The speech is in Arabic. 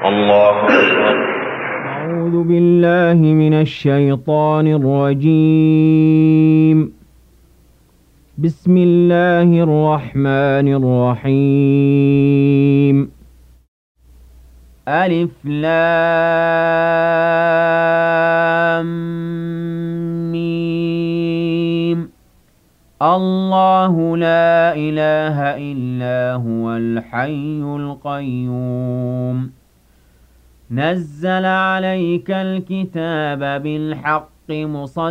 الله أكبر. أعوذ بالله من الشيطان الرجيم. بسم الله الرحمن الرحيم. ألف لام ميم. الله لا إله إلا هو الحي القيوم. نزل عليك الكتاب بالحق مصدقا